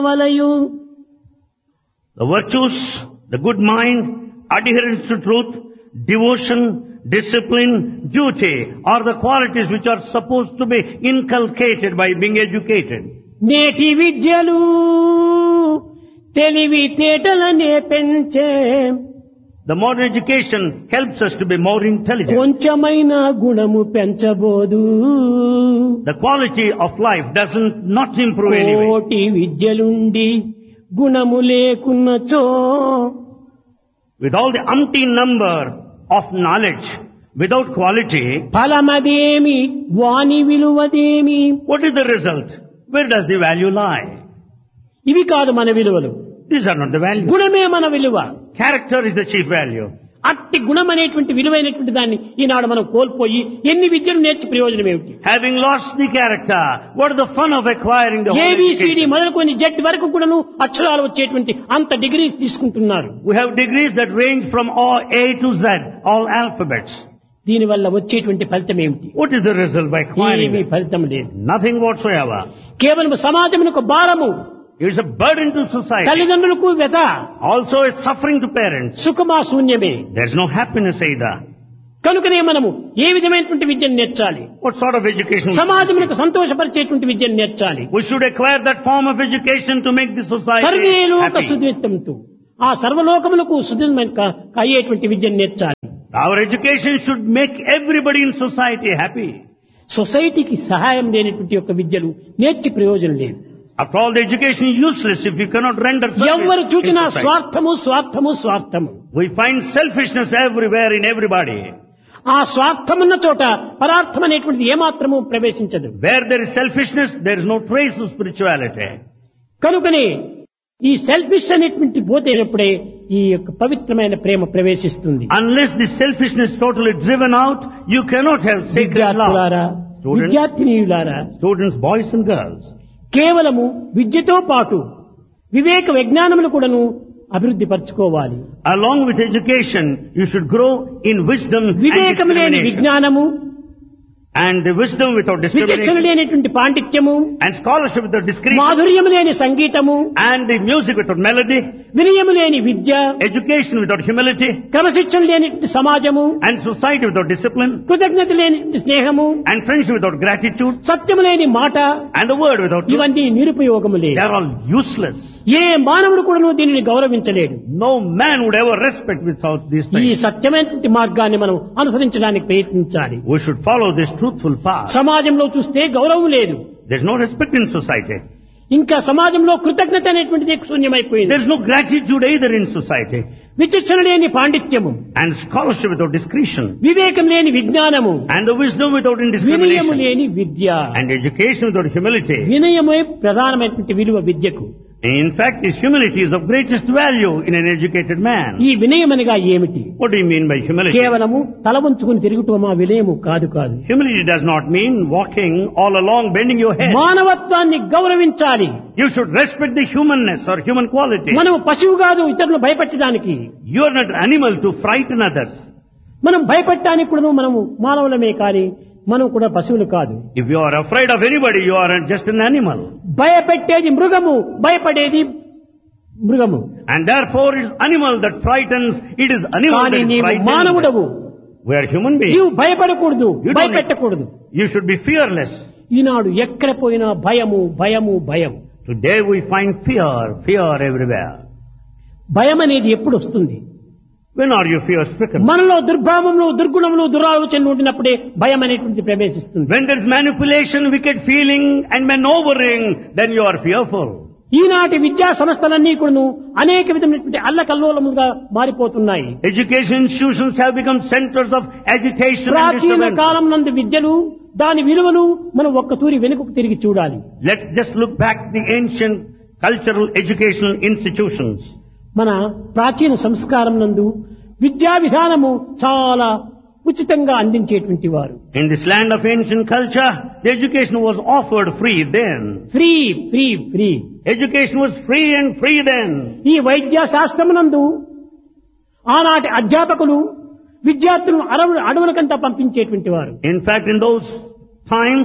వలయు The virtues, the good mind, adherence to truth, devotion, discipline, duty are the qualities which are supposed to be inculcated by being educated. నేటి విద్యలు తెలివి తేటలనే పెంచే The modern education helps us to be more intelligent. కొంచెమైన గుణము పెంచబోదు The quality of life doesn't not improve anyway. కోటి విద్యలుండి గుణము లేకున్నచో With all the umpteen number of knowledge, without quality, ఫలమదేమి వాని విలువదేమి. what is the result? Where does the value lie? ఇవి కాదు మన విలువలు, These are not the value. గుణమే మన విలువ. Character is the chief value. అట్టి గుణం అనేటువంటి విలువైనటువంటి దాన్ని ఈనాడు మనం కోల్పోయి ఎన్ని విద్యలు నేర్చి ప్రయోజనం ఏమిటి? Having lost the character, what is the fun of acquiring the whole A B C D education? మొదలుకొని జెడ్ వరకు కూడాను అక్షరాలు వచ్చేటువంటి అంత డిగ్రీ తీసుకుంటున్నారు. We have degrees that range from all A to Z, all alphabets. దీనివల్ల వచ్చేటువంటి ఫలితం ఏమిటి? What is the result by acquiring ఏమీ them? ఫలితం లేదు. Nothing whatsoever. కేవలం సమాజమునకు భారము, It's a burden to society. తల్లిదండ్రులకు వ్యధ, Also it's suffering to parents. సుఖమా శూన్యమే. There's no happiness either. కనుకనే మనము ఏ విధమైనటువంటి విద్యను నేర్చాలి? What sort of education? సమాజమునకు సంతోషపరిచేటువంటి విద్యను నేర్చాలి. We should acquire that form of education to make the society సర్వేలోక happy. సుదిత్తంతు, ఆ సర్వలోకములకు సుదిత్తం అయ్యేటువంటి విద్యను నేర్చాలి. Our education should make everybody in society happy. సొసైటీకి సహాయం లేనటువంటి యొక్క విద్యలు నేర్చి ప్రయోజనం లేదు. After all, the education is useless if you cannot render ఎవరు service చూచినా in society. స్వార్థము స్వార్థము స్వార్థము. We find selfishness everywhere in everybody. ఆ స్వార్థమున్న చోట పరార్థం అనేటువంటిది ఏమాత్రము ప్రవేశించదు. Where there is selfishness, there is no trace of spirituality. కనుకనే ఈ సెల్ఫిష్ అనేటువంటి పోతేనప్పుడే ఈ యొక్క పవిత్రమైన ప్రేమ ప్రవేశిస్తుంది. Unless the selfishness is totally driven out, you cannot have sacred విద్యార్థులారా, love. విద్యార్థినీయులారా, Students, boys and girls. కేవలము విద్యతో పాటు వివేక విజ్ఞానములు కూడాను అభివృద్ధి పరచుకోవాలి. Along with education, you should grow in wisdom and వివేకం లేని discrimination. విజ్ఞానము, And the wisdom without విచక్షణ discrimination. లేనటువంటి పాండిత్యము, And scholarship without discretion. మాధుర్యము లేని సంగీతము, And the music without melody. వినయము లేని విద్య, Education without humility. క్రమశిక్షణ లేనటువంటి సమాజము, And society without discipline. కృతజ్ఞత లేని స్నేహము, And friendship without gratitude. సత్యము లేని మాట, And the word without truth. ఇవన్నీ నిరుపయోగములే. They are all useless. ఏ మానవుడు కూడాను దీనిని గౌరవించలేడు. No man would ever respect without these ఈ things. సత్యమైనటువంటి మార్గాన్ని మనం అనుసరించడానికి ప్రయత్నించాలి. We should follow this truthful path. సమాజంలో చూస్తే గౌరవం లేదు, There's no respect in society. ఇంకా సమాజంలో కృతజ్ఞత అనేటువంటిది శూన్యమైపోయింది. There's no gratitude either in society. విచక్షణ లేని పాండిత్యము, And scholarship without discretion. వివేకం లేని విజ్ఞానము, And the wisdom without వినయము indiscrimination. లేని విద్య. And education without humility. వినయమే ప్రధానమైనటువంటి విలువ విద్యకు. In fact, this humility is of greatest value in an educated man. ఈ వినయమనగా ఏమిటి? What do you mean by humility? కేవలము తల వంచుకుని తిరుగుటం ఆ వినయము కాదు. Humility does not mean walking all along bending your head. మానవత్వాన్ని గౌరవించాలి. You should respect the humanness or human quality. మనం పశువు కాదు ఇతరులను భయపెట్టడానికి. You are not an animal to frighten others. మనం భయపెట్టడానికి కూడా మనము మానవులమే కానీ మనం కూడా పశువులు కాదు. If you are afraid of anybody, you are just an animal. భయపెట్టేది మృగము, భయపడేది మృగము. And therefore it is animal that frightens, it is animal కానీ that నీవు frightens. మానవుడవు, We are human beings. నీవు భయపడకూడదు, You don't భయపెట్టకూడదు. You should be fearless. ఈనాడు ఎక్కడ పోయినా భయము భయము భయం. Today we find fear everywhere. భయం అనేది ఎప్పుడు వస్తుంది? When are you fear stricken? మనలో దుర్భావములు, దుర్గుణములు, దురాలోచనలు ఉండినప్పుడే భయం అనేటువంటి ప్రవేశిస్తుంది. When there is manipulation, wicked feeling and maneuvering, then you are fearful. ఈనాటి విద్యా సంస్థలన్నీ కూడాను అనేక విధమైనటువంటి అల్లకల్లోలములుగా మారిపోతున్నాయి. Education institutions have become centers of agitation and ప్రాచీన disturbance. కాలం నందు విద్యలు, దాని విలువలు మనం ఒక్క తూరి వెనుకకు తిరిగి చూడాలి. Let's just look back the ancient cultural educational institutions. మన ప్రాచీన సంస్కారం నందు విద్యా విధానము చాలా ఉచితంగా అందించేటువంటి వారు. In this land of ancient culture, the education was offered free then. Free free free. Education was free and free then. ఈ వైద్య శాస్త్రమునందు ఆనాటి అధ్యాపకులు విద్యార్థులను అడవులకంతా పంపించేటువంటి వారు. In fact, in those times,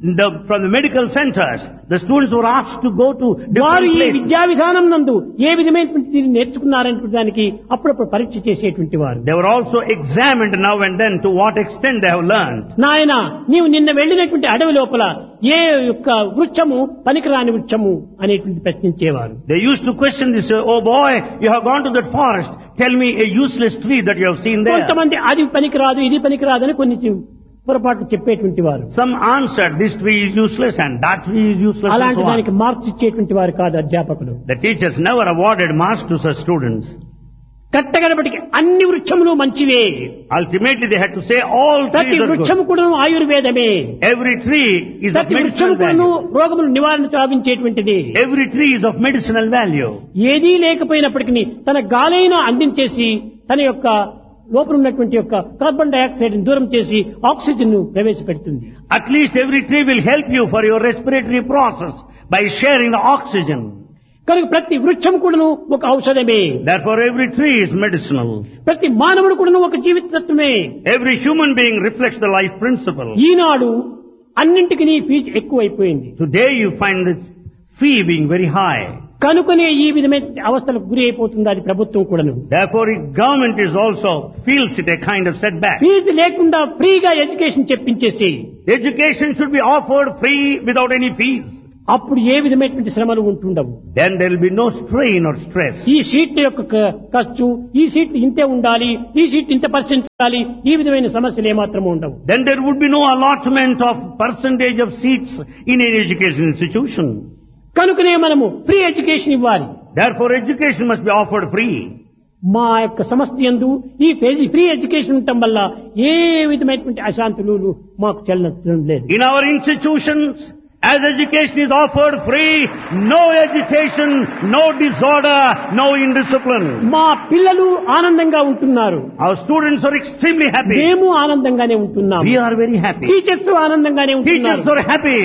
from the medical centers, the students were asked to go to వారు different ఈ places. విద్యా విధానం నందు ఏ విధమైనటువంటి దీన్ని నేర్చుకున్నారనే దానికి అప్పుడప్పుడు పరీక్ష చేసేటువంటి వారు. They were also examined now and then to what extent they have learned. నాయన నీవు నిన్న వెళ్ళినటువంటి అడవి లోపల ఏ యొక్క వృక్షము పనికిరాని వృక్షము అనేటువంటి ప్రశ్నించేవారు. They used to question this, oh boy, you have gone to that forest, tell me a useless tree that you have seen there. కొంతమంది అది పనికిరాదు ఇది పనికిరాదు అని కొన్ని పొరపాటు చెప్పేటువంటి వారు. Some answered, this tree is useless and that tree is useless and అలాంటి so దానికి on. మార్క్స్ ఇచ్చేటువంటి వారు కాదు అధ్యాపకులు. The teachers never awarded marks to such students. కట్టగడపటికి అన్ని వృక్షములు మంచివే, Ultimately they had to say all ప్రతి trees are వృక్షము good. కూడా ఆయుర్వేదమే, Every tree is of ప్రతి వృక్షము medicinal కూడా value. రోగములు నివారణ సాధించేటువంటిది. Every tree is of medicinal value. ఏదీ లేకపోయినప్పటికీ తన గాలైన అందించేసి తన యొక్క లోపల ఉన్నటువంటి యొక్క కార్బన్ డైఆక్సైడ్ దూరం చేసి ఆక్సిజన్ ను ప్రవేశపెడుతుంది. At least every tree will help you for your respiratory process by sharing the oxygen. కనుక ప్రతి వృక్షం కూడాను ఒక ఔషధమే, Therefore every tree is medicinal. ప్రతి మానవుడు కూడాను ఒక జీవితత్వమే. Every human being reflects the life principle. ఈనాడు అన్నింటికి ఫీజు ఎక్కువైపోయింది. Today you find the fee being very high. కనుకనే ఈ విధమైన అవస్థలకు గురి అయిపోతుంది అది ప్రభుత్వం కూడాను. Therefore government is also feels it a kind of setback. Fee లేకుండా ఫ్రీగా education చెప్పించేసి Education should be offered free without any fees. అప్పుడు ఏ విధమైనటువంటి శ్రమలు ఉంటుండవు. Then there will be no strain or stress. ఈ సీట్ల యొక్క ఖర్చు, ఈ సీట్లు ఇంతే ఉండాలి, ఈ సీట్ ఇంత పర్సెంట్ ఉండాలి, ఈ విధమైన సమస్యలు ఏమాత్రం ఉండవు. Then there would be no allotment of percentage of seats in an education institution. కనుకనే మనము ఫ్రీ ఎడ్యుకేషన్ ఇవ్వాలి. Therefore education must be offered free. మా యొక్క సంస్థ యందు ఈ ఫ్రీ ఎడ్యుకేషన్ ఉండటం వల్ల ఏ విధమైనటువంటి అశాంతులు మాకు చెల్లడం లేదు. In our institutions, as education is offered free, no agitation, no disorder, no indiscipline. మా పిల్లలు ఆనందంగా ఉంటున్నారు, Our students are extremely happy. మేము ఆనందంగానే ఉంటున్నాం, We are very happy. Teachers ఆనందంగానే ఉంటున్నారు. Teachers are happy.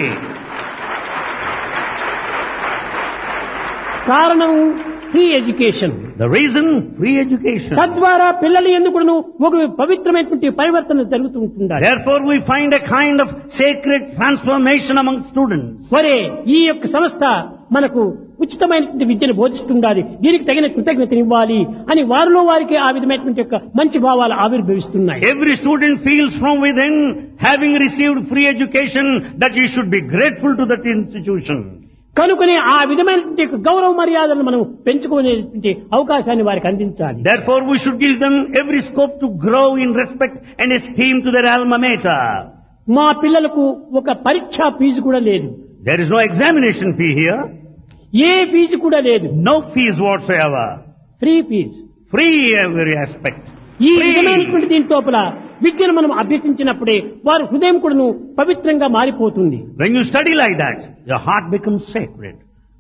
కారణం free education. The reason, free education. తద్వారా పిల్లలు ఎందుకును ఒక పవిత్రమైనటువంటి పరివర్తన జరుగుతూ ఉంటుంది. Therefore we find a kind of sacred transformation among students. సరే, ఈ యొక్క సంస్థ మనకు ఉచితమైనటువంటి విద్యను బోధిస్తుండాలి, దీనికి తగిన కృతజ్ఞతను ఇవ్వాలి అని వారిలో వారికి ఆ విధమైనటువంటి యొక్క మంచి భావాలు ఆవిర్భవిస్తున్నాయి. Every student feels from within, having received free education, that he should be grateful to that institution. కనుకనే ఆ విధమైనటువంటి గౌరవ మర్యాదలను మనం పెంచుకునేటువంటి అవకాశాన్ని వారికి అందించాలి. Therefore we should give them every scope to grow in respect and esteem to their alma mater. మా పిల్లలకు ఒక పరీక్షా ఫీజు కూడా లేదు, There is no examination fee here, A fee కూడా లేదు, no fees whatsoever. Free fee. Free every aspect. ఈ Free. విధమైనటువంటి దీని లోపల విద్యను మనం అభ్యసించినప్పుడే వారి హృదయం కూడాను పవిత్రంగా మారిపోతుంది. When you study like that, your heart becomes sacred.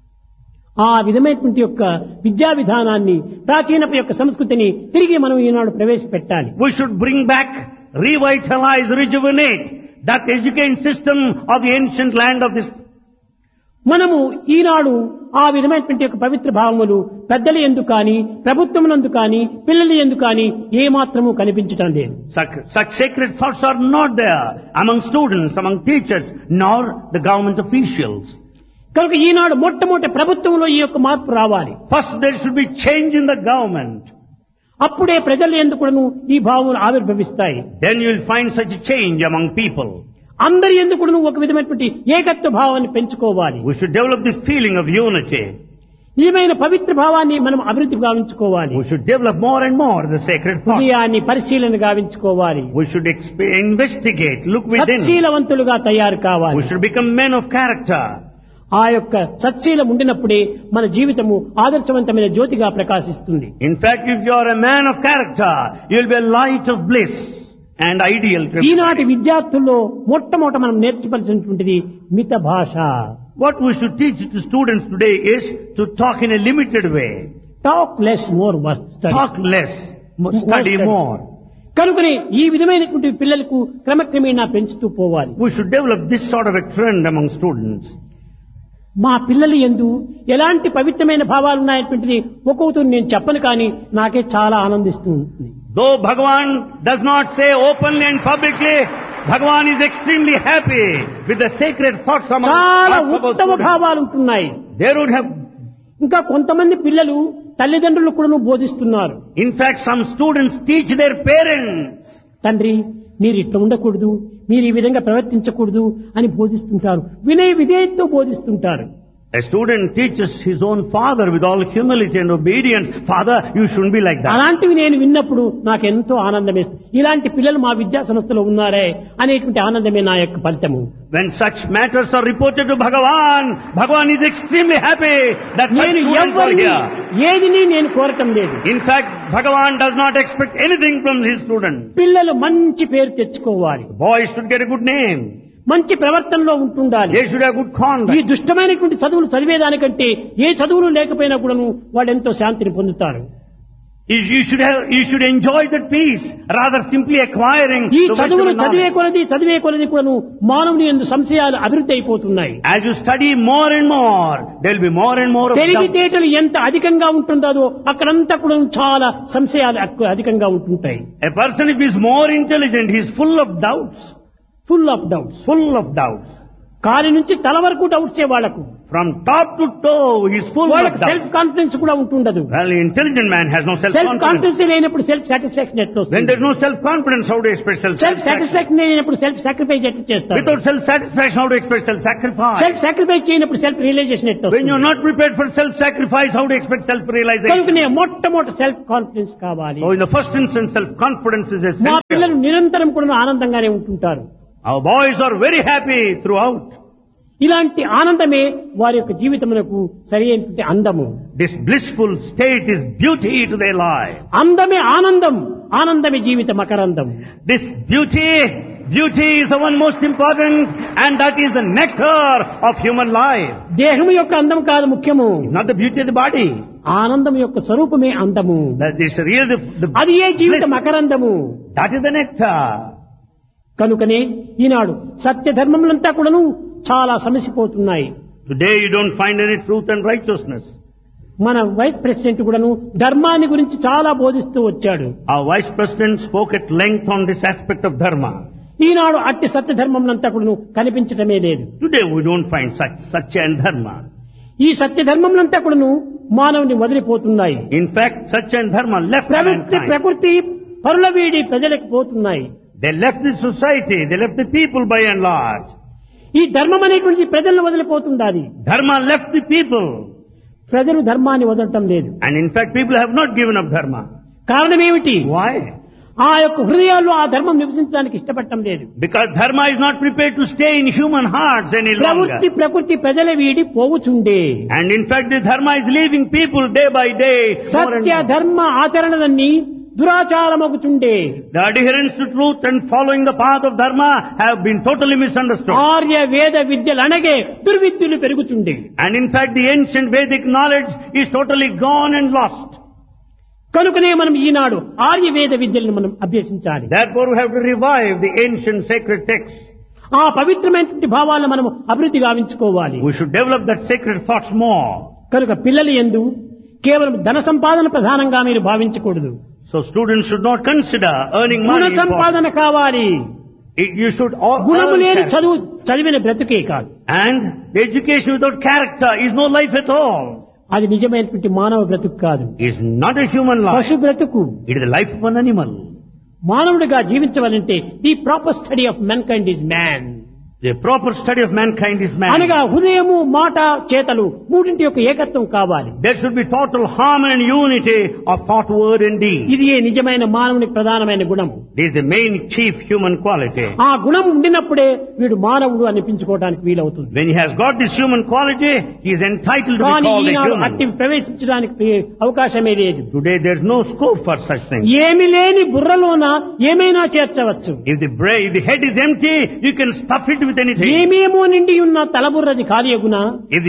ఆ విధమైనటువంటి యొక్క విద్యా విధానాన్ని, ప్రాచీన యొక్క సంస్కృతిని తిరిగి మనం ఈనాడు ప్రవేశపెట్టాలి. We should bring back, revitalize, rejuvenate that education system of the ancient land of this. మనము ఈనాడు ఆ విధమైనటువంటి యొక్క పవిత్ర భావములు పెద్దల యందు కానీ, ప్రభుత్వమునందు కానీ, పిల్లల యందు కానీ ఏ మాత్రము కనిపించటం లేదు. Such sacred thoughts are not there among students, among teachers, nor the government officials. కనుక ఈనాడు మొట్టమొదటి ప్రభుత్వంలో ఈ యొక్క మార్పు రావాలి. First there should be change in the government. అప్పుడే ప్రజల యందు కూడాను ఈ భావములు ఆవిర్భవిస్తాయి. Then you will find such a change among people. అందరి యందు కూడాను ఒక విధమైనటువంటి ఏకత్వ భావాన్ని పెంచుకోవాలి. We should develop the feeling of unity. నిజమైన పవిత్ర భావాన్ని మనం అభివృద్ధి గావించుకోవాలి. We should develop more and more the sacred thought. హృదయాన్ని పరిశీలన గావించుకోవాలి. We should investigate, look within. సత్శీలవంతులుగా తయారు కావాలి. We should become men of character. ఆ యొక్క సత్శీలం ఉండినప్పుడే మన జీవితము ఆదర్శవంతమైన జ్యోతిగా ప్రకాశిస్తుంది. In fact, if you are a man of character, you will be a light of bliss and ideal to everybody. ఈనాటి విద్యార్థుల్లో మొట్టమొదట మనం నేర్చుకోవాల్సినటువంటిది మిత భాష. What we should teach to students today is to talk in a limited way. Talk less more study. Talk less, study more. కనుకనే ఈ విధమైనటువంటి పిల్లలకు క్రమక్రమేణా పెంచుతూ పోవాలి. We should develop this sort of a trend among students. మా పిల్లలు యందు ఎలాంటి పవిత్రమైన భావాలు ఉన్నాయటువంటిది ఒక్కొక్కరు నేను చెప్పను, కానీ నాకే చాలా ఆనందిస్తూ ఉంటుంది. Though Bhagavan does not say openly and publicly, Bhagavan is extremely happy with the sacred thoughts among చాలా hearts of our ఉత్తమ students. భావాలు ఉంటున్నాయి. They would have, ఇంకా కొంతమంది పిల్లలు తల్లిదండ్రులు కూడా బోధిస్తున్నారు. in fact, some students teach their parents. తండ్రి మీరు ఇట్లా ఉండకూడదు, మీరు ఈ విధంగా ప్రవర్తించకూడదు అని బోధిస్తుంటారు. వినయ విధేయతతో బోధిస్తుంటారు. A student teaches his own father with all humility and obedience, Father, you shouldn't be like that. అలాంటివి నేను విన్నప్పుడు నాకు ఎంతో ఆనందం వేస్తుంది. ఇలాంటి పిల్లలు మా విద్యా సంస్థలో ఉన్నారే అనేటువంటి ఆనందమే నా యొక్క ఫలితము. When such matters are reported to Bhagavan, Bhagavan is extremely happy that such నేను students are ఎవరిని here. ఏదిని నేను కోరటం లేదు. In fact, Bhagavan does not expect anything from his students. పిల్లలు మంచి పేరు తెచ్చుకోవాలి, Boys should get a good name. మంచి ప్రవర్తనలో ఉంటుండాలి. They should have good ఈ conduct. దుష్టమైనటువంటి చదువులు చదివేదానికంటే ఏ చదువులు లేకపోయినా కూడాను వాళ్ళు ఎంతో శాంతిని పొందుతారు. You should enjoy that peace rather simply acquiring ఈ the చదువులు wisdom and knowledge. చదివే కొలది కూడాను మానవుని యందు సంశయాలు అభివృద్ధి అయిపోతున్నాయి. As you study more and more, there will be more and more of doubt. తెలివితేటలు ఎంత అధికంగా ఉంటుందో అక్కడంతా కూడా చాలా సంశయాలు అధికంగా ఉంటుంటాయి. A person if he is more intelligent, he is full of doubts. Full of doubts. Full of doubts. కాలి నుంచి తల వరకు డౌట్సే వాళ్లకు. From top to toe, he is full of వాళ్ళకి doubts. సెల్ఫ్ కాన్ఫిడెన్స్ కూడా ఉంటుండదు. Well, the intelligent man has no self self-confidence. Confidence లేనప్పుడు self satisfaction ఎట్లా When వస్తుంది? there is no self-confidence, how do you expect self self-satisfaction? Satisfaction లేనప్పుడు self sacrifice ఎట్లా చేస్తారు? Without self-satisfaction, how do you expect self-sacrifice? Self sacrifice చేయనప్పుడు self realisation ఎట్లా When you are వస్తుంది? not prepared for self-sacrifice, how do you expect self-realization? కనుకనే మొట్టమొదటి self confidence కావాలి. So in the first instance, self-confidence is మా పిల్లలు essential. నిరంతరం కూడా ఆనందంగానే ఉంటుంటారు. Our boys are very happy throughout. ఇలాంటి ఆనందమే వారి యొక్క జీవితమునకు సరైనటువంటి అందము. This blissful state is beauty to their life. అందమే ఆనందం, ఆనందమే జీవిత మకరందం. This beauty is the one most important, and that is the nectar of human life. దేహము యొక్క అందం కాదు ముఖ్యము, It's not the beauty of the body. ఆనందం యొక్క స్వరూపమే అందము. That is really the అది ఏ జీవిత bliss. మకరందము. That is the nectar. కనుకనే ఈనాడు సత్య ధర్మములంతా కూడాను చాలా సమసిపోతున్నాయి. Today you don't find any truth and righteousness. మన వైస్ ప్రెసిడెంట్ కూడాను ధర్మాన్ని గురించి చాలా బోధిస్తూ వచ్చాడు. Our vice president spoke at length on this aspect of dharma. ఈనాడు అట్టి సత్య ధర్మములంతా కూడాను కనిపించటమే లేదు. Today we don't find such satya and dharma. ఈ సత్య ధర్మములంతా కూడాను మానవుని వదిలిపోతున్నాయి. In fact, satya and dharma left mankind. ప్రకృతి పరుల వీడి ప్రజలకు పోతున్నాయి. They left the society, they left the people by and large. ఈ ధర్మం అనేటువంటి ప్రజలను వదిలిపోతుండాలి. Dharma left the people. ప్రజలు ధర్మాన్ని వదలటం లేదు. And in fact, people have not given up dharma. కారణం ఏమిటి? Why? ఆ యొక్క హృదయాల్లో ఆ ధర్మం నివసించడానికి ఇష్టపడటం లేదు. Because dharma is not prepared to stay in human hearts any longer. ప్రకృతి ప్రజల వీడి పోవుచుండే. And in fact, the dharma is leaving people day by day. more and Satya more. ధర్మ ఆచరణలన్నీ దురాచారమగుచుండే. The adherence to truth and following the path of dharma have been totally misunderstood. Arya వేద విద్యలు అనగే దుర్విద్యులు పెరుగుచుండే. And in fact, the ancient Vedic knowledge is totally gone and lost. కనుకనే మనం ఈనాడు ఆర్య వేద విద్యలను మనం అభ్యసించాలి. Therefore, we have to revive the ancient sacred texts. ఆ పవిత్రమైనటువంటి భావాలను మనం అభివృద్ధి గావించుకోవాలి. We should develop that sacred thoughts more. కనుక పిల్లలు యందు కేవలం ధన సంపాదన ప్రధానంగా మీరు భావించకూడదు. So students should not consider earning Guna money. సంపాదన కావాలి. You should all గుణము earn లేని character. చదివిన బ్రతుకే కాదు. And the education without character is no life at all. అది నిజమైనటువంటి మానవ బ్రతుకు కాదు, It is not a human life. పశు బ్రతుకు. It is the life of an animal. మానవుడిగా జీవించవాలంటే the proper study of మెన్కైండ్ is man. The proper study of mankind is man. అనగా హృదయము మాట చేతలు మూడింటి యొక్క ఏకత్వం కావాలి. There should be total harmony and unity of thought, word and deed. ఇది ఏ నిజమైన మానవునికి ప్రధానమైన గుణము. This is the main chief human quality. ఆ గుణం ఉండినప్పుడే వీడు మానవుడు అనిపించుకోవడానికి వీలవుతుంది. When he has got this human quality, he is entitled to be కానీ called a ఈనాడు human. అట్టి ప్రవేశించడానికి అవకాశమే లేదు. Today there is no scope for such things. ఏమి లేని బుర్రలోన ఏమైనా చేర్చవచ్చు. If the head is empty, you can stuff it with anything. ఏమేమో నిండి ఉన్న తలబుర్రది ఖాళీ అగునా.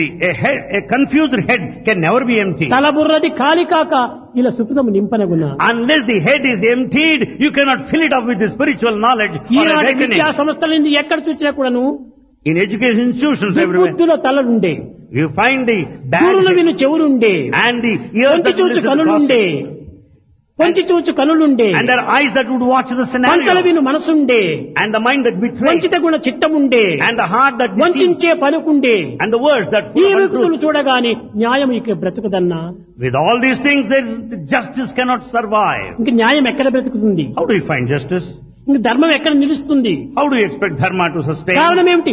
A confused head can never be empty. తలబుర్రది ఖాళీ కాక ఇలా సుఖము నింపనగునా. Unless the head is emptied, you cannot fill it up with the spiritual knowledge or Eenadu awakening. విద్యా సంస్థల నుండి ఎక్కడ చూసినా కూడాను In education institutions everywhere, బుద్ధుల తలలుండే, you find the bad దూరులు head విను చెవులుండే, and the ears కంటి that చూసి listen to కనులుండే, gossip. వంచి చూచు కనులుండే, and there are eyes that would watch the వంచల scenario, విను మనసుండే, and the mind that betrays, వంచిత Guna చిత్తముండే, and the heart that deceives, వంచించే పలుకుండే. and the words that ఈ full of వికృతులు untruth. చూడగానే న్యాయం ఇక బ్రతుకుదన్నా, With all these things, justice cannot survive. ఇంక న్యాయం ఎక్కడ బ్రతుకుతుంది? How do you find justice? ఇంక ధర్మం ఎక్కడ నిలుస్తుంది? How do you expect dharma to sustain? కారణం ఏమిటి?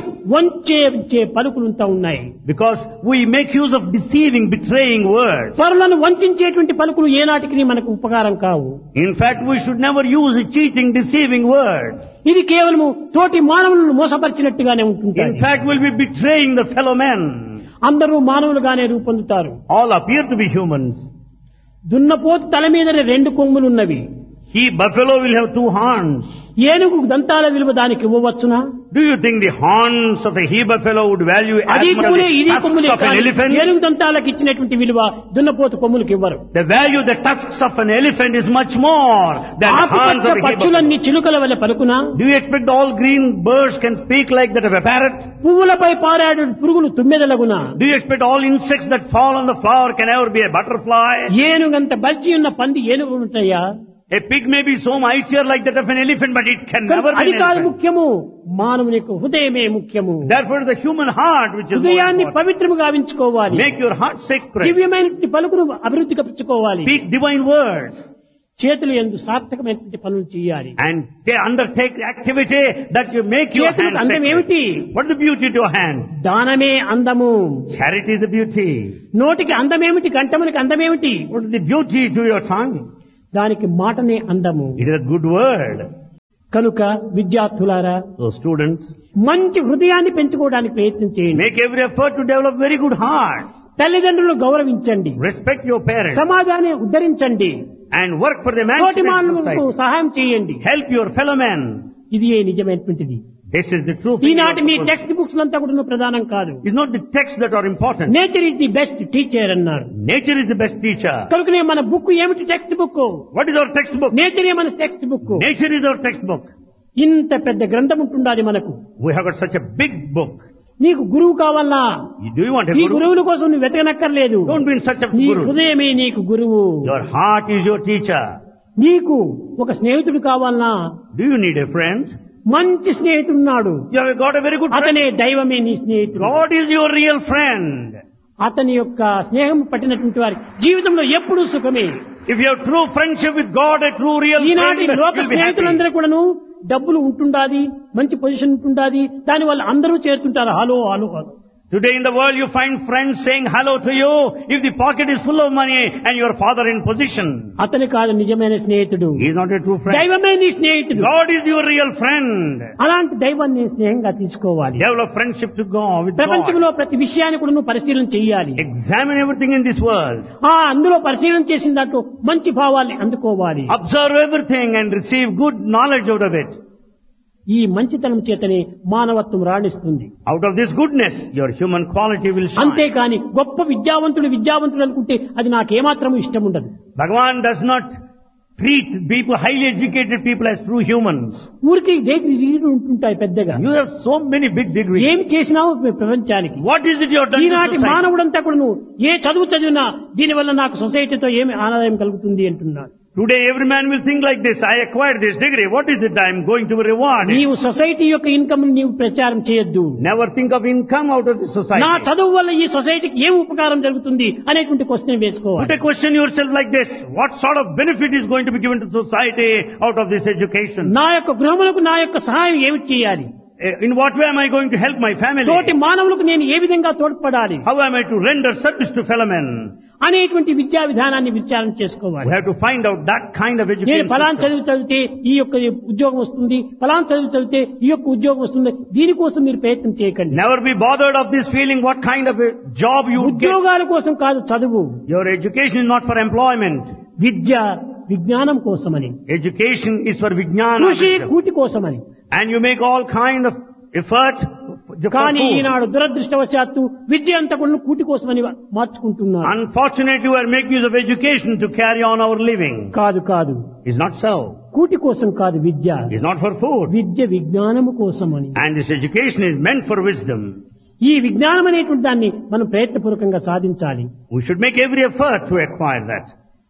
వంచే పలుకులుంతా ఉన్నాయి. Because we make use of deceiving, betraying words. పరులను వంచేటువంటి పలుకులు ఏనాటికి మనకు ఉపకారం కావు. In fact, we should never use cheating, deceiving words. ఇది కేవలము తోటి మానవులను మోసపరిచినట్టుగానే ఉంటుంది. In fact, we'll be betraying the fellow men. అందరూ మానవులుగానే రూపొందుతారు. All appear to be humans. దున్నపోతు తల మీదనే 2 కొమ్ములున్నవి. He, buffalo, will have 2 horns. ఏనుగు దంతాల విలువ దానికి ఇవ్వవచ్చునా? Do you think the horns of a he buffalo would value as అది much as కొమ్ములే, ఇది the tusks కొమ్ములే. of an elephant? ఏనుగు దంతాలకు ఇచ్చినటువంటి విలువ దున్నపోతు కొమ్ములకు ఇవ్వరు. The value of the tusks of an elephant is much more than the horns ఆకుపచ్చ of a he buffalo. పక్షులన్నీ చిలుకల వలె పలుకునా? Do you expect all green birds can speak like that of a parrot? పువ్వులపై పారాడు పురుగులు తుమ్మెదలగునా? Do you expect all insects that fall on the flower can ever be a butterfly? ఏనుగంత బలిచి ఉన్న పంది ఏనుగు ఉంటాయా? A pig may be so mightier like that of an elephant, but it can never be అది an కాదు elephant. ముఖ్యము, మానవుని యొక్క హృదయమే ముఖ్యము. Therefore, the human heart, which is more హృదయాన్ని important. పవిత్రముగా గావించుకోవాలి. Make your heart sacred. దివ్యమైనటువంటి పలుకును అభివృద్ధి కప్పించుకోవాలి. Speak divine words. చేతులు యందు సార్థకమైనటువంటి పనులు చేయాలి. And undertake activity that you make your చేతులకు hand అందం sacred. ఏమిటి? What is the beauty to your hand? దానమే అందము. Charity is the beauty. నోటికి అందమేమిటి? కంఠమునికి అందమేమిటి? What is the beauty to your tongue? దానికి మాటనే అందము. It is a good word. కనుక విద్యార్థులారా, So students, మంచి హృదయాన్ని పెంచుకోవడానికి ప్రయత్నం చేయండి. make every effort to develop very good heart. తల్లిదండ్రులను గౌరవించండి. Respect your parents. సమాజాన్ని ఉద్ధరించండి. And work for the తోటి emancipation of మానవులకు society. సహాయం చేయండి. Help your fellow men. ఇది ఏ నిజమైనటువంటిది. This is the true thing. ఈనాటి మీ టెక్స్ట్ బుక్స్ అంతా కూడా ప్రధానం కాదు. It's not the texts that are important. Nature is the best teacher అన్నారు. Nature is the best teacher. కనుకనే మన బుక్ ఏమిటి? Text book. What is our textbook? నేచరే మన text book. Nature is our textbook. ఇంత పెద్ద గ్రంథం ఉంటుండాలి మనకు. We have got such a big book. నీకు గురువు కావాలా? Do you want a ఈ guru? గురువుల కోసం నువ్వు వెతకనక్కర్లేదు. Don't be in search of నీ guru. హృదయమే నీకు గురువు. Your heart is your teacher. నీకు ఒక స్నేహితుడు కావాలనా? Do you need a friend? మంచి స్నేహితుడున్నాడు. You have got a very good friend. అతనే దైవమే నీ స్నేహితుడు. God is your real friend. అతని యొక్క స్నేహం పట్టినటువంటి వారి జీవితంలో ఎప్పుడూ సుఖమే. If you have true friendship with God, a true real ఈనాటి friend, లోక you'll be happy. స్నేహితులందరూ కూడాను డబ్బులు ఉంటుండాది, మంచి పొజిషన్ ఉంటుండాది, దానివల్ల అందరూ చేరుతుంటారు hello hello hello. Today in the world you find friends saying hello to you if the pocket is full of money and your father in position. అతని కాదు నిజమైన స్నేహితుడు. He is not a true friend. దైవమే నీ స్నేహితుడు. God is your real friend. అలాంటి దైవాన్ని స్నేహంగా తీసుకోవాలి. Develop friendship to God with God. ప్రపంచంలో ప్రతి విషయాన్ని కూడా నువ్వు పరిశీలన చేయాలి. Examine everything in this world. అందులో పరిశీలన చేసిన దాంట్లో మంచి భావాల్ని అందుకోవాలి. Observe everything and receive good knowledge out of it. ఈ మంచితనం చేతనే మానవత్వం రాణిస్తుంది. Out of this goodness, your human quality will shine. అంతేకాని గొప్ప విద్యావంతుడు అనుకుంటే అది నాకేమాత్రం ఇష్టం ఉండదు. Bhagavan does not treat people, highly educated people as true humans. ఊరికి డిగ్రీలు ఉంటుంటాయి పెద్దగా. You have so many big degrees. ఏం చేసినావు ప్రపంచానికి? What is it you have done to ఈనాటి society? మానవుడంతా కూడా నువ్వు ఏ చదువు చదివినా దీనివల్ల నాకు సొసైటీతో ఏమి ఆదాయం కలుగుతుంది అంటున్నాడు. Today every man will think like this. I acquired this degree. What is it I am going to be rewarded? నీవు సొసైటీ యొక్క ఇన్కమ్ నీవు ప్రచారం చేయొద్దు. Never think of income out of the society. నా చదువు వల్ల ఈ సొసైటీకి ఏం ఉపకారం జరుగుతుంది అనేటువంటి క్వశ్చన్ వేసుకోవాలి. Put a question yourself like this. What sort of benefit is going to be given to society out of this education? నా యొక్క గృహములకు నా యొక్క సహాయం ఏమి చేయాలి? In what way am I going to help my family? తోటి మానవులకు నేను ఏ విధంగా తోడ్పడాలి? How am I to render service to fellow men? అనేటువంటి విద్యా విధానాన్ని విచారణ చేసుకోవాలి. We have to find out that kind of నేను education. ఫలాన్ చదువు చదివితే ఈ యొక్క ఉద్యోగం వస్తుంది, ఫలాన్ చదువు చదివితే ఈ యొక్క ఉద్యోగం వస్తుంది, దీనికోసం మీరు ప్రయత్నం చేయకండి. Never be bothered of this feeling what kind of a job you would get. ఉద్యోగాల కోసం కాదు చదువు. Your education is not for employment. విద్య విజ్ఞానం కోసమని, Education is for vijnana. కృషి wisdom. కూటి కోసమని. And you make all kind of effort for కానీ food. ఈనాడు దురదృష్టవశాత్తు విద్య అంతా కూడా కూటి కోసమని మార్చుకుంటున్నారు. Unfortunately, we are making use of education to carry on our living. కాదు కాదు, It's not so. కూటి కోసం కాదు విద్య. It's not for food. విద్య విజ్ఞానము కోసమని. And this education is meant for wisdom. ఈ విజ్ఞానం అనేటువంటి దాన్ని మనం ప్రయత్నపూర్వకంగా సాధించాలి. We should make every effort to acquire that.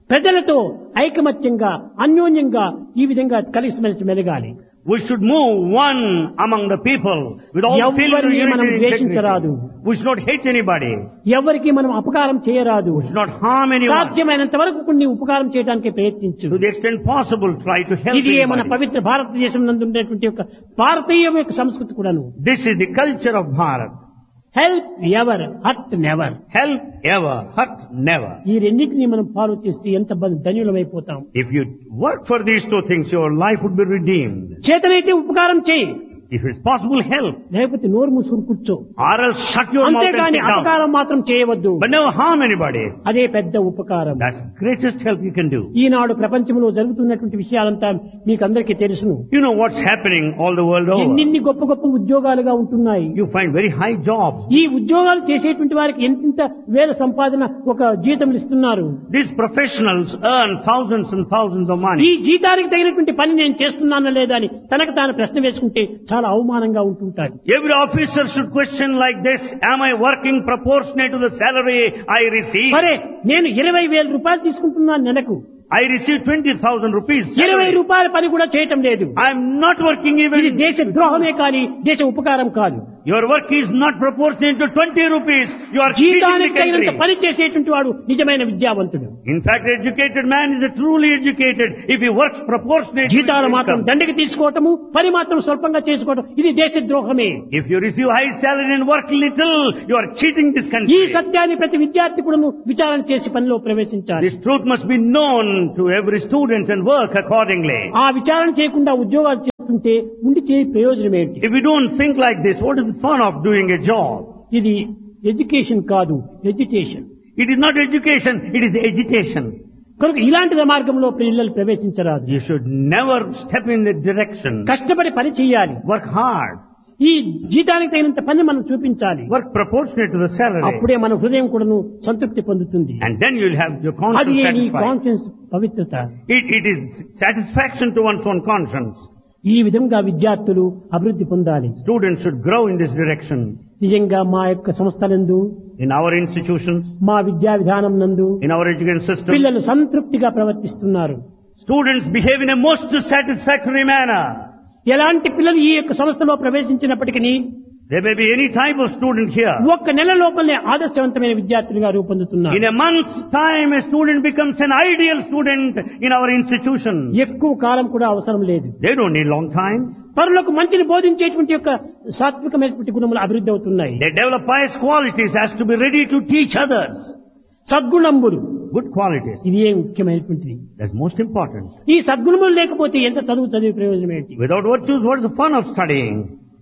ప్రజలతో ఐకమత్యంగా అన్యోన్యంగా ఈ విధంగా కలిసిమెలిసి మెలగాలి. We should move one among the people with all feeling of ఎవరిని మనం unity and ద్వేషించరాదు. integrity. We should not hate anybody. ఎవరికి మనం అపకారం చేయరాదు. We should not harm anyone. సాధ్యమైనంత వరకు కొన్ని ఉపకారం చేయడానికి ప్రయత్నించు. To the extent possible, try to help ఇది మన anybody. పవిత్ర భారతదేశం నందు ఉండేటువంటి యొక్క భారతీయ యొక్క సంస్కృతి కూడాను. This is the culture of Bharat. Help ever hurt never. Help ever, hurt never. ఈ రెండింటినీ మనం ఫాలో చేస్తే ఎంత ధన్యులమైపోతాం. If you work for these two things, your life would be redeemed. చేతనైతే ఉపకారం చేయి, If it's possible, help. లేకపోతే నోరు మూసుకుని కూర్చో. Or else shut your mouth and అంతేగాని sit down. అపకారం మాత్రం చేయవద్దు. But never harm anybody. అదే పెద్ద ఉపకారం. That's the greatest help you can do. ఈనాడు ప్రపంచంలో జరుగుతున్నటువంటి విషయాలంతా మీకు అందరికీ తెలుసును. You know what's happening all the world over. ఎన్ని గొప్ప గొప్ప ఉద్యోగాలుగా ఉంటున్నాయి. You find very high jobs. ఈ ఉద్యోగాలు చేసేటువంటి వారికి ఎంత వేల సంపాదన ఒక జీతములు ఇస్తున్నారు. These professionals earn thousands and thousands of ఈ money. జీతానికి తగినటువంటి పని నేను చేస్తున్నానా లేదా అని తనకు తాను ప్రశ్న వేసుకుంటే చాలా అవమానంగా ఉంటుంటారు. Every officer should question like this, am I working proportionate to the salary I receive? సరే, నేను 20,000 రూపాయలు తీసుకుంటున్నాను నెలకు. I receive 20,000 rupees. 20 రూపాయల పని కూడా చేయటం లేదు. I am not working ఇది even. దేశ ద్రోహమే కానీ దేశ ఉపకారం కాదు. Your work is not proportionate to 20 rupees. You are cheating the జీతానికి తగినంత country. పని చేసేటువంటి వాడు నిజమైన విద్యావంతుడు. In fact, educated man is a truly educated if he works proportionate to his జీతాలు మాత్రం income. దండకి తీసుకోవటము, పని మాత్రం స్వల్పంగా చేసుకోవటం, ఇది దేశ ద్రోహమే. If you receive high salary and work little, you are cheating this ఈ country. సత్యాన్ని ప్రతి విద్యార్థి కూడా విచారణ చేసి పనిలో ప్రవేశించాలి. This truth must be known to every student and work accordingly. ఆ విచారణ చేయకుండా ఉద్యోగాలు చేస్తుంటే ఉండి చేయ ప్రయోజనం ఏంటి? If we don't think like this, what is the fun of doing a job? ఇది ఎడ్యుకేషన్ కాదు, ఎడ్యుటేషన్. It is not education, it is agitation. కనుక ఇలాంటి మార్గంలో పిల్లలు ప్రవేశించరాదు. You should never step in that direction. కష్టపడి పని చేయాలి. Work hard. ఈ జీతానికి తగినంత పని మనం చూపించాలి. Work proportionate to the salary. అప్పుడే మన హృదయం కూడాను సంతృప్తి పొందుతుంది. And then you'll have your అది conscience నీ satisfied. కాన్షియన్స్ పవిత్రత. It is satisfaction to one's own conscience. ఈ విధంగా విద్యార్థులు అభివృద్ధి పొందాలి. Students should grow in this direction. నిజంగా మా యొక్క సంస్థలందు, In our institutions, మా విద్యా విధానం నందు in our education system, పిల్లలు సంతృప్తిగా ప్రవర్తిస్తున్నారు. students behave in a most satisfactory manner. ఎలాంటి పిల్లలు ఈ యొక్క సంస్థలో ప్రవేశించినప్పటికీ There may be any type of student here. ఒక్క నెల లోపలనే ఆదర్శవంతమైన విద్యార్థులుగా రూపొందుతున్నారు. In a month's time, a student becomes an ideal student in our institution. ఎక్కువ కాలం కూడా అవసరం లేదు. They don't need long time. పరులకు మంచిని బోధించేటువంటి యొక్క సాత్వికమైనటువంటి గుణములు అభివృద్ధి అవుతున్నాయి. They develop pious qualities as to be ready to teach others. సద్గుణంబులు, Good qualities. ఇది ఏ ముఖ్యమైనటువంటిది. That's most important. ఈ సద్గుణములు లేకపోతే ఎంత చదివే ప్రయోజనం ఏంటి? Without virtues, what is the fun of studying?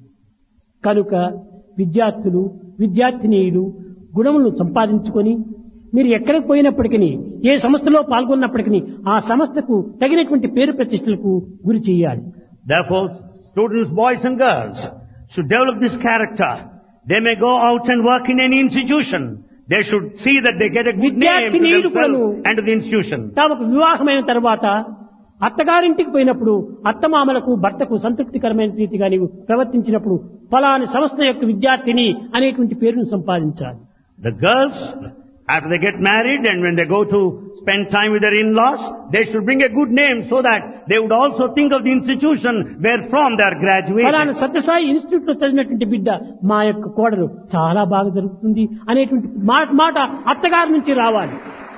కనుక విద్యార్థులు, విద్యార్థినీయులు గుణములను సంపాదించుకొని మీరు ఎక్కడికి పోయినప్పటికీ, ఏ సంస్థలో పాల్గొన్నప్పటికీ ఆ సంస్థకు తగినటువంటి పేరు ప్రతిష్టలకు గురి చేయాలి. Therefore, students, boys and girls, should develop this character. They may go out and work in any institution. They should see that they get a good name to themselves and to the institution. తామకు వివాహమైన తర్వాత అత్తగారింటికి పోయినప్పుడు అత్తమామలకు భర్తకు సంతృప్తికరమైన రీతిగా నీవు ప్రవర్తించినప్పుడు ఫలాని సంస్థ యొక్క విద్యార్థిని అనేటువంటి పేరును సంపాదించాలి. The girls, after they get married and when they go to spend time with their in-laws, they should bring a good name so that they would also think of the institution where from they are graduated. ఫలాని Sathya Sai institute లో చదివినటువంటి బిడ్డ మా యొక్క కోడలు చాలా బాగా జరుగుతుంది అనేటువంటి మాట అత్తగారి నుంచి రావాలి.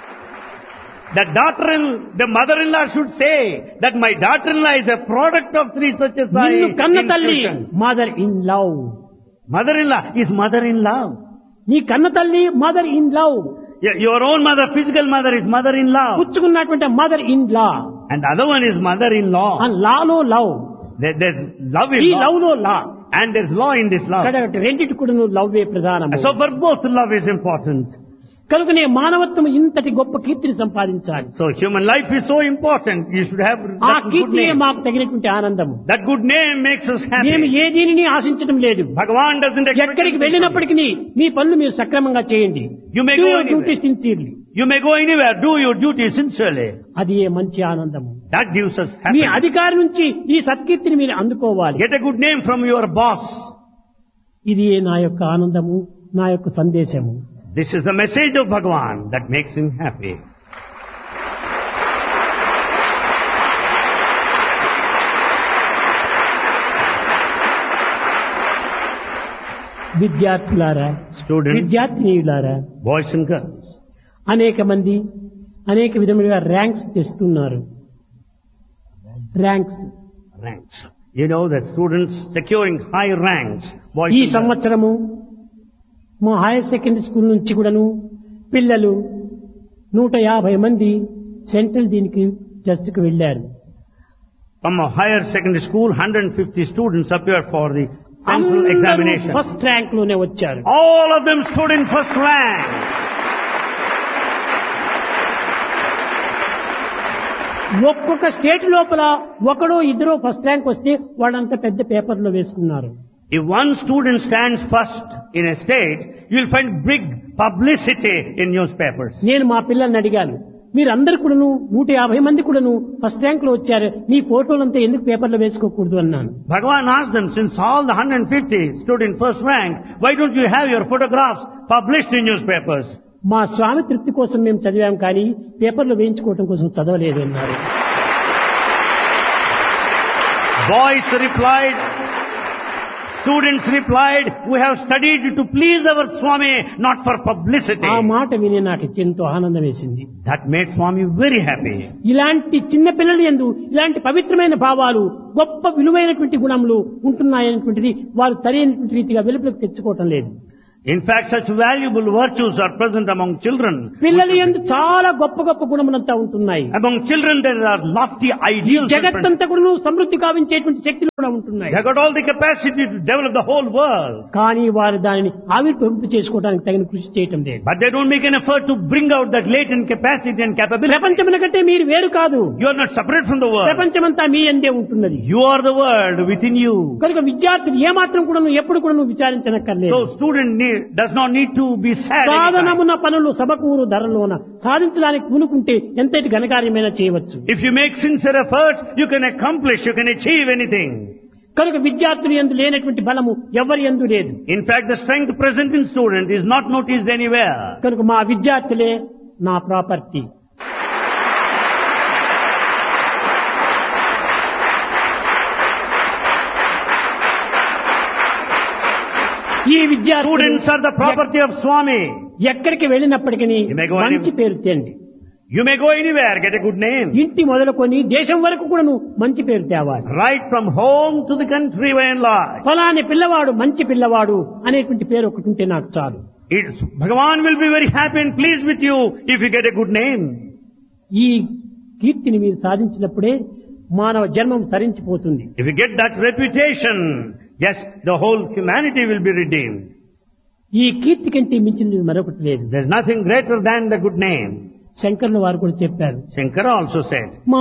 The mother-in-law should say that my daughter-in-law is a product of Sri Satyasai నిన్ను కన్న తల్లి institution. Mother in love. Mother-in-law is mother-in-law. నీ కన్న తల్లి mother in love. Your own mother, physical mother is mother-in-law. పుచ్చుకున్నటువంటి mother in law. And the other one is mother-in-law. And Lalo love. There's love ఈ in love law. లో లా. And there's law in this love. రెండింటి కూడా లవ్వే ప్రధానం. So for both, love is important. కనుకనే మానవత్వం ఇంతటి గొప్ప కీర్తిని సంపాదించాలి. So human life is so important. You should have ఆ that good కీర్తియే name. మాకు తగినటువంటి ఆనందము. That good name makes us మేము happy. ఏ దీనిని ఆశించడం లేదు. Bhagavan doesn't expect ఎక్కడికి anything from వెళ్ళినప్పటికీ మీ పనులు మీరు సక్రమంగా చేయండి. You may Do go your anywhere. duty sincerely. You may go anywhere. Do your duty sincerely. అది ఏ మంచి ఆనందము. That gives us me happiness. అధికారి నుంచి ఈ సత్కీర్తిని మీరు అందుకోవాలి. Get a good name from your boss. ఇది నా యొక్క ఆనందము, నా యొక్క సందేశము. This is the message of Bhagavan that makes him happy. విద్యార్థులారా, Students, విద్యార్థినీయులారా, boys and girls, అనేక మంది అనేక విధములుగా ర్యాంక్స్ తెస్తున్నారు. Ranks ranks. You know that students securing high ranks, boys ఈ and girls. సంవత్సరము మా హైయర్ సెకండరీ స్కూల్ నుంచి కూడాను పిల్లలు 150 మంది సెంట్రల్ దీనికి టెస్ట్ కు వెళ్లారు. From a higher secondary school, 150 students appeared for the central examination. First rank లోనే వచ్చారు. All of them stood in first rank. ఒక్కొక్క స్టేట్ లోపల ఒకడో ఇద్దరో ఫస్ట్ ర్యాంక్ వస్తే వాళ్ళంతా పెద్ద పేపర్లో వేసుకున్నారు. If one student stands first in a state, you will find big publicity in newspapers. నేను మా పిల్లల్ని అడిగాను, మీరందరు కూడాను 150 మంది కూడాను ఫస్ట్ ర్యాంక్ లో వచ్చారు, మీ ఫోటోలంతా ఎందుకు పేపర్లో వేసుకోకూడదు అన్నాను. Bhagavan asked them, since all the 150 stood in first rank, why don't you have your photographs published in newspapers? మా స్వామి తృప్తి కోసం మేము చదివాం కానీ పేపర్లో వేయించుకోవడం కోసం చదవలేదు అన్నారు. Boys replied, students replied, we have studied to please our Swami, not for publicity. ఆ మాట విని నాకు ఎంతో ఆనందం వేసింది. That made Swami very happy. ఇలాంటి చిన్న పిల్లల యందు ఇలాంటి పవిత్రమైన భావాలు, గొప్ప విలువైనటువంటి గుణములు ఉంటున్నాయనేటువంటిది వారు సరైనటువంటి రీతిగా వెలుపులకు తెచ్చుకోవటం లేదు. In fact, such valuable virtues are present among children. పిల్లల యందు చాలా గొప్ప గొప్ప గుణములంతా ఉంటున్నాయి. Among children there are lofty ideals. జగత్తంతా కూడా సమృద్ధి కావించేటువంటి శక్తులు కూడా ఉంటున్నాయి. They have got all the capacity to develop the whole world. కానీ వారు దానిని ఆవిర్భవింపు చేసుకోవడానికి తగిన కృషి చేయటం లేదు. But they don't make an effort to bring out that latent capacity and capability. ప్రపంచముల కంటే మీరు వేరు కాదు. You are not separate from the world. ప్రపంచమంతా మీ యందే ఉంటున్నది. You are the world within you. కనుక విద్యార్థులు ఏమాత్రం కూడా ఎప్పుడు కూడా విచారించనక్కర్లేదు. So student does not need to be sad. సాధనమున పనులు సబకూరు ధరలోన సాధించడానికి పూనుకుంటే ఎంతటి ఘనకార్యమైనా చేయవచ్చు. If you make sincere effort, you can accomplish, you can achieve anything. కనుక విద్యార్థులు యందు లేనటువంటి బలము ఎవరి యందు లేదు. In fact, the strength present in student is not noticed anywhere. కనుక మా విద్యార్థులే నా ప్రాపర్టీ. ఈ విద్యార్థులు Students are the property of Swami. ఎక్కడికి వెళ్ళినప్పటికీ You may go మంచి పేరు తేండి. You may go anywhere, get a good name. ఇంటి మొదలుకొని దేశం వరకు కూడా మంచి పేరు తేవాలి. Right from home to the country by and large. ఫలాని పిల్లవాడు మంచి పిల్లవాడు అనేటువంటి పేరు ఒకటి ఉంటే నాకు చాలు. Bhagavan will be very happy and pleased with you if you get a good name. ఈ కీర్తిని మీరు సాధించినప్పుడే మానవ జన్మం తరించిపోతుంది. If you get that reputation, yes, the whole humanity will be redeemed. ఈ కీర్తి కంటే మించినది మరొకటి లేదు. There is nothing greater than the good name. శంకరుల వారు కూడా చెప్పారు. Shankara also said,